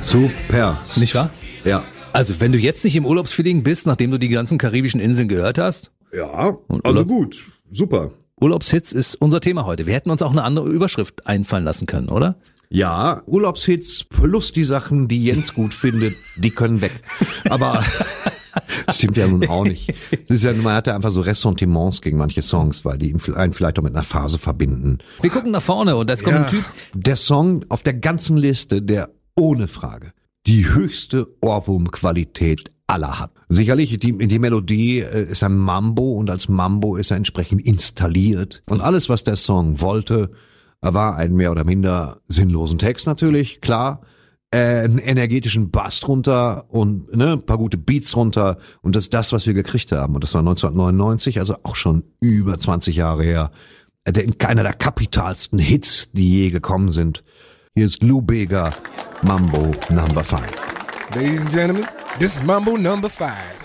Super. Nicht wahr? Ja. Also, wenn du jetzt nicht im Urlaubsfeeling bist, nachdem du die ganzen karibischen Inseln gehört hast. Ja, also gut. Super. Urlaubshits ist unser Thema heute. Wir hätten uns auch eine andere Überschrift einfallen lassen können, oder? Ja, Urlaubshits plus die Sachen, die Jens gut findet, die können weg. Aber das stimmt ja nun auch nicht. Es ist ja, man hat ja einfach so Ressentiments gegen manche Songs, weil die einen vielleicht auch mit einer Phase verbinden. Wir gucken nach vorne und jetzt kommt ein Typ. Der Song auf der ganzen Liste, der ohne Frage die höchste Ohrwurmqualität aller hat. Sicherlich, die Melodie ist ein Mambo und als Mambo ist er entsprechend installiert. Und alles, was der Song wollte, war ein mehr oder minder sinnlosen Text natürlich, klar. Einen energetischen Bass drunter und ein paar gute Beats drunter. Und das ist das, was wir gekriegt haben. Und das war 1999, also auch schon über 20 Jahre her. Einer der kapitalsten Hits, die je gekommen sind. Hier ist Lou Bega, Mambo Number 5. Ladies and gentlemen, this is Mambo Number 5.